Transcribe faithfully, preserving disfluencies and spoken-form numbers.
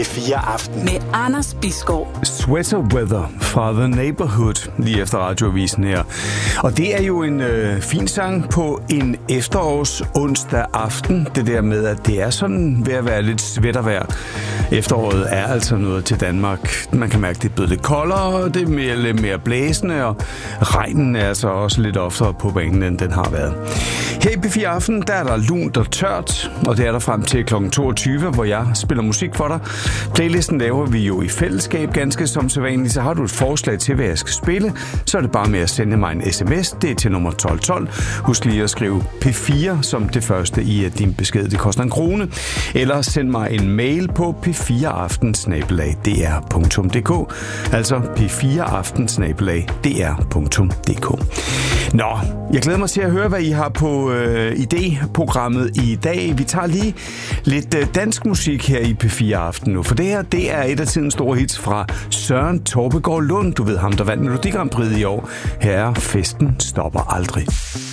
Fire aften med Anders Bisgaard. Sweater Weather fra The Neighborhood, lige efter radioavisen her. Og det er jo en øh, fin sang på en efterårs onsdag aften. Det der med, at det er sådan ved at være lidt svættervejr. Efteråret er altså noget til Danmark. Man kan mærke, at det er blevet lidt koldere, det er mere, lidt mere blæsende, og regnen er altså også lidt oftere på banen, end den har været. Her i P fire Aften, der er der lunt og tørt, og det er der frem til klokken toogtyve, hvor jeg spiller musik for dig. Playlisten laver vi jo i fællesskab ganske som sædvanligt, så har du et forslag til, hvad jeg skal spille, så er det bare med at sende mig en sms. Det er til nummer tolv tolv. Husk lige at skrive P fire som det første i din besked. Det koster en krone. Eller send mig en mail på p fire aften snabel-a d r punktum d k. Altså p fire aften snabel-a d r punktum d k. Nå, jeg glæder mig til at høre, hvad I har på øh, idéprogrammet i dag. Vi tager lige lidt øh, dansk musik her i P fire Aften nu, for det her, det er et af tidens store hits fra Søren Torpegaard Lund. Du ved ham, der vandt Melodi Grand Prix i år. Her er Festen stopper aldrig.